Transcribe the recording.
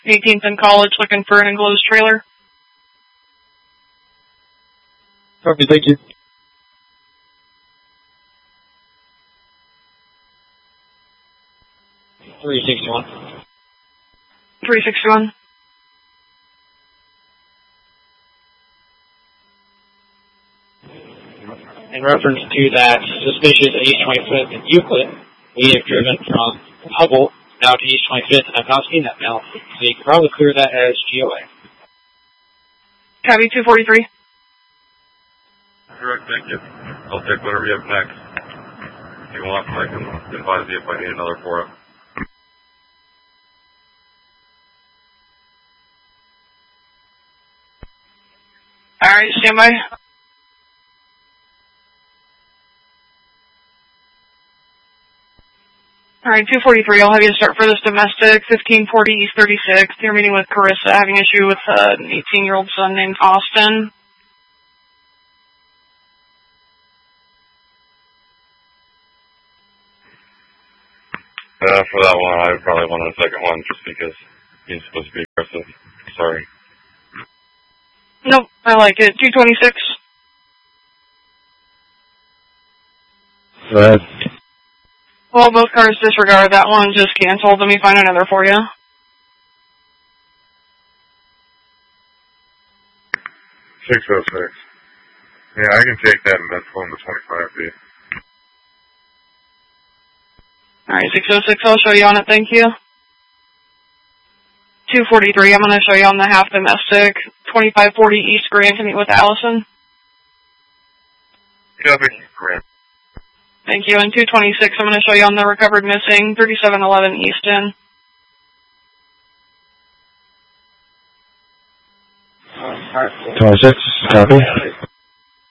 18th and College, looking for an enclosed trailer. Copy, thank you. 361. 361. In reference to that suspicious East 25th in Euclid, we have driven from Hubble now to East 25th, and I've not seen that mail, so you can probably clear that as GOA. Copy, 243. Correct, thank you. I'll take whatever you have next. If you want, I can advise you if I need another for it. Alright, stand by. Alright, 243, I'll have you start for this domestic, 1540 East 36. You're meeting with Carissa, having issue with an 18-year-old son named Austin. For that one, I probably wanted a second one just because he's supposed to be aggressive. Sorry. Nope, I like it. 226. Go ahead. Well, both cars disregard that one, just canceled. Let me find another for you. 606. Yeah, I can take that and that's on the 25 feet. Alright, 606, I'll show you on it, thank you. 243, I'm going to show you on the half domestic, 2540 East Grand to meet with Allison. Copy, Grant. Thank you, and 226, I'm going to show you on the recovered missing, 3711 Easton. Alright. 26, copy.